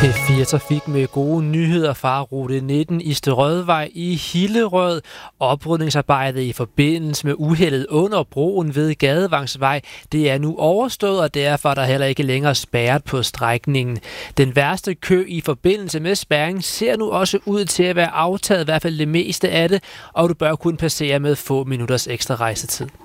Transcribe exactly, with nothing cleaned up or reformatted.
P fire Trafik med gode nyheder fra rute nitten Isterødvej i Hillerød. Oprydningsarbejdet i forbindelse med uheldet under broen ved Gadevangsvej, det er nu overstået, og derfor er der heller ikke længere spærret på strækningen. Den værste kø i forbindelse med spærring ser nu også ud til at være aftaget, i hvert fald det meste af det, og du bør kunne passere med få minutters ekstra rejsetid.